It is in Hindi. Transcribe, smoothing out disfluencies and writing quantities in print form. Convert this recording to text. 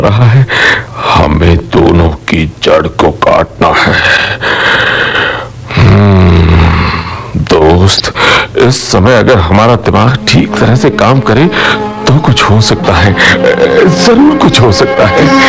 रहा है। हमें दोनों की जड़ को काटना है। दोस्त, इस समय अगर हमारा दिमाग ठीक तरह से काम करे तो कुछ हो सकता है, जरूर कुछ हो सकता है।